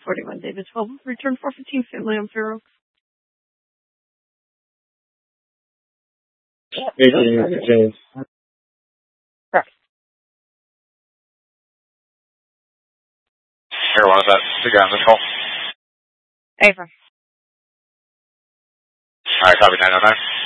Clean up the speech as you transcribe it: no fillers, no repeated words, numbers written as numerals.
41 David 12, return 415 family on Fair Oaks. James. Correct. Here, what is that? The guy on this call? Ava. Alright, copy 909.